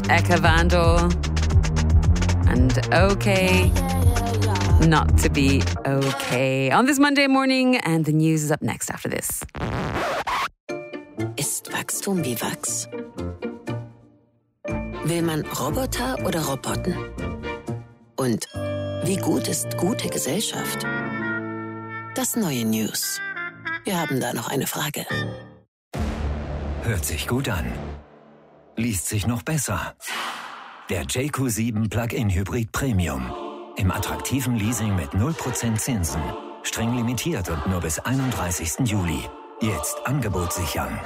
Ekavando and okay not to be okay on this Monday morning, and the news is up next after this. Ist Wachstum wie Wachs? Will man Roboter oder Roboten? Und wie gut ist gute Gesellschaft? Das neue News. Wir haben da noch eine Frage. Hört sich gut an. Liest sich noch besser. Der JQ7 Plug-in Hybrid Premium. Im attraktiven Leasing mit 0% Zinsen. Streng limitiert und nur bis 31. Juli. Jetzt Angebot sichern.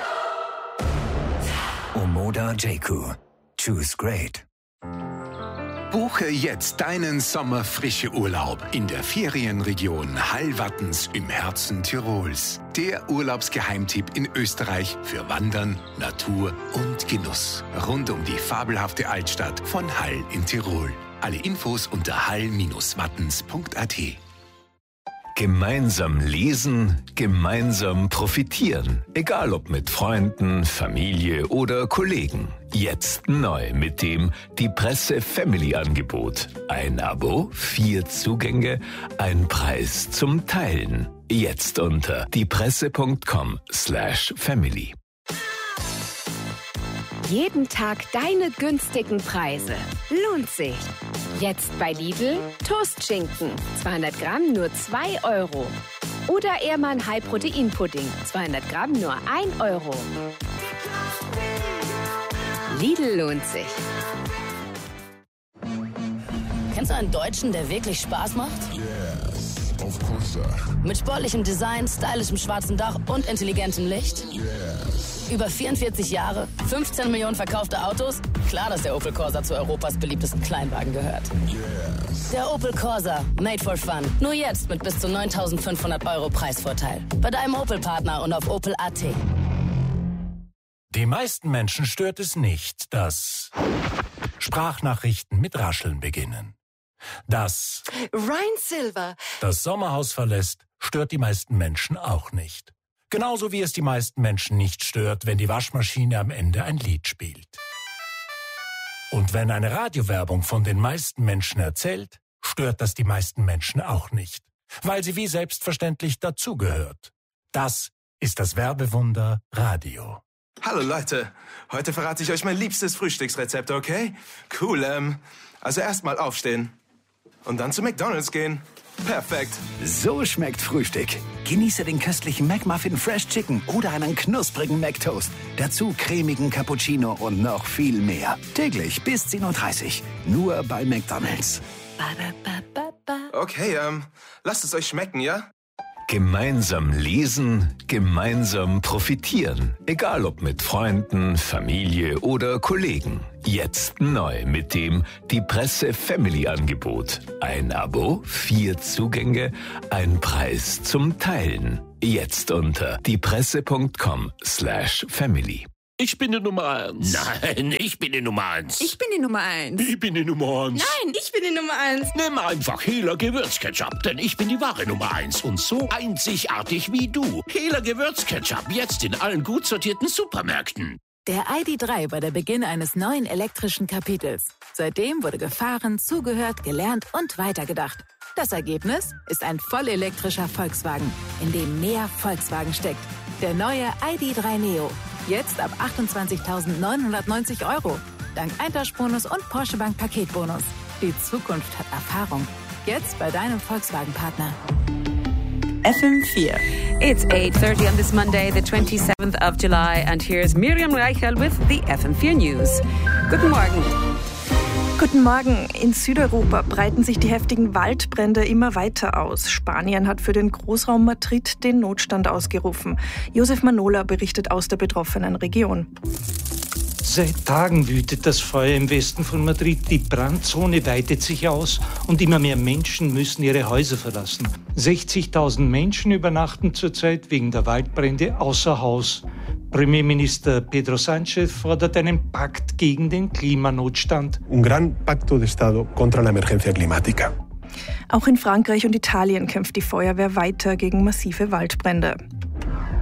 Omoda JQ. Choose great. Buche jetzt deinen sommerfrische Urlaub in der Ferienregion Hallwattens im Herzen Tirols. Der Urlaubsgeheimtipp in Österreich für Wandern, Natur und Genuss. Rund um die fabelhafte Altstadt von Hall in Tirol. Alle Infos unter hall-wattens.at. Gemeinsam lesen, gemeinsam profitieren. Egal ob mit Freunden, Familie oder Kollegen. Jetzt neu mit dem Die Presse Family Angebot. Ein Abo, 4 Zugänge, ein Preis zum Teilen. Jetzt unter diepresse.com/family. Jeden Tag deine günstigen Preise. Lohnt sich. Jetzt bei Lidl Toastschinken. 200 Gramm nur 2 €. Oder Ehrmann High-Protein-Pudding. 200 Gramm nur 1 €. Lidl lohnt sich. Kennst du einen Deutschen, der wirklich Spaß macht? Yes, of course. Mit sportlichem Design, stylischem schwarzen Dach und intelligentem Licht? Yes. Über 44 Jahre, 15 Millionen verkaufte Autos? Klar, dass der Opel Corsa zu Europas beliebtesten Kleinwagen gehört. Yes. Der Opel Corsa, made for fun. Nur jetzt mit bis zu 9.500 € Preisvorteil. Bei deinem Opel-Partner und auf opel.at. Die meisten Menschen stört es nicht, dass Sprachnachrichten mit Rascheln beginnen. Dass Ryan Silver das Sommerhaus verlässt, stört die meisten Menschen auch nicht. Genauso wie es die meisten Menschen nicht stört, wenn die Waschmaschine am Ende ein Lied spielt. Und wenn eine Radiowerbung von den meisten Menschen erzählt, stört das die meisten Menschen auch nicht, weil sie wie selbstverständlich dazugehört. Das ist das Werbewunder Radio. Hallo Leute, heute verrate ich euch mein liebstes Frühstücksrezept, okay? Cool, also erstmal aufstehen und dann zu McDonald's gehen. Perfekt. So schmeckt Frühstück. Genieße den köstlichen McMuffin Fresh Chicken oder einen knusprigen McToast. Dazu cremigen Cappuccino und noch viel mehr. Täglich bis 10:30 Uhr. Nur bei McDonald's. Okay, lasst es euch schmecken, ja? Gemeinsam lesen, gemeinsam profitieren. Egal ob mit Freunden, Familie oder Kollegen. Jetzt neu mit dem Die Presse Family Angebot. Ein Abo, 4 Zugänge, ein Preis zum Teilen. Jetzt unter diepresse.com/family. Ich bin die Nummer 1. Nein, ich bin die Nummer 1. Ich bin die Nummer 1. Ich bin die Nummer 1. Nein, ich bin die Nummer 1. Nimm einfach Hehler Gewürzketchup, denn ich bin die wahre Nummer 1 und so einzigartig wie du. Hehler Gewürzketchup, jetzt in allen gut sortierten Supermärkten. Der ID.3 war der Beginn eines neuen elektrischen Kapitels. Seitdem wurde gefahren, zugehört, gelernt und weitergedacht. Das Ergebnis ist ein vollelektrischer Volkswagen, in dem mehr Volkswagen steckt. Der neue ID.3 Neo. Jetzt ab 28.990 €. Dank Eintauschbonus und Porsche Bank Paketbonus. Die Zukunft hat Erfahrung. Jetzt bei deinem Volkswagen-Partner. FM4. It's 8:30 on this Monday, the 27th of July, and here's Miriam Reichel with the FM4 News. Guten Morgen. Guten Morgen. In Südeuropa breiten sich die heftigen Waldbrände immer weiter aus. Spanien hat für den Großraum Madrid den Notstand ausgerufen. Josef Manola berichtet aus der betroffenen Region. Seit Tagen wütet das Feuer im Westen von Madrid. Die Brandzone weitet sich aus und immer mehr Menschen müssen ihre Häuser verlassen. 60.000 Menschen übernachten zurzeit wegen der Waldbrände außer Haus. Premierminister Pedro Sánchez fordert einen Pakt gegen den Klimanotstand. Un gran pacto de Estado contra la emergencia climática. Auch in Frankreich und Italien kämpft die Feuerwehr weiter gegen massive Waldbrände.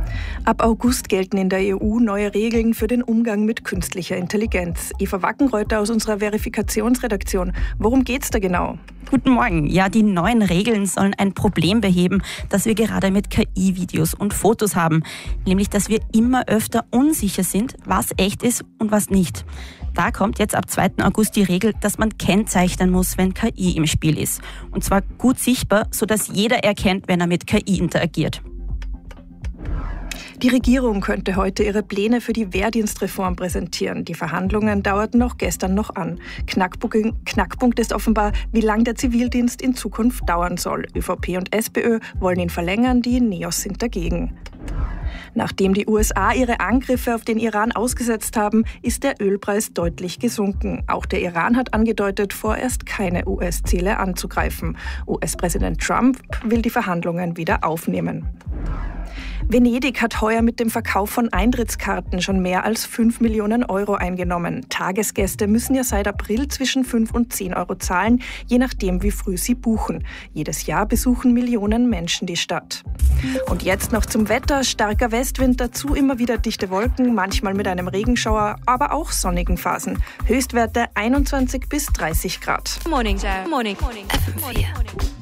Ab August gelten in der EU neue Regeln für den Umgang mit künstlicher Intelligenz. Eva Wackenreuther aus unserer Verifikationsredaktion. Worum geht's da genau? Guten Morgen. Ja, die neuen Regeln sollen ein Problem beheben, das wir gerade mit KI-Videos und Fotos haben. Nämlich, dass wir immer öfter unsicher sind, was echt ist und was nicht. Da kommt jetzt ab 2. August die Regel, dass man kennzeichnen muss, wenn KI im Spiel ist. Und zwar gut sichtbar, sodass jeder erkennt, wenn er mit KI interagiert. Die Regierung könnte heute ihre Pläne für die Wehrdienstreform präsentieren. Die Verhandlungen dauerten auch gestern noch an. Knackpunkt ist offenbar, wie lange der Zivildienst in Zukunft dauern soll. ÖVP und SPÖ wollen ihn verlängern, die Neos sind dagegen. Nachdem die USA ihre Angriffe auf den Iran ausgesetzt haben, ist der Ölpreis deutlich gesunken. Auch der Iran hat angedeutet, vorerst keine US-Ziele anzugreifen. US-Präsident Trump will die Verhandlungen wieder aufnehmen. Venedig hat heuer mit dem Verkauf von Eintrittskarten schon mehr als 5 Millionen Euro eingenommen. Tagesgäste müssen ja seit April zwischen 5 und 10 Euro zahlen, je nachdem wie früh sie buchen. Jedes Jahr besuchen Millionen Menschen die Stadt. Und jetzt noch zum Wetter. Starker Westwind, dazu immer wieder dichte Wolken, manchmal mit einem Regenschauer, aber auch sonnigen Phasen. Höchstwerte 21 bis 30 Grad. Morning, FM4.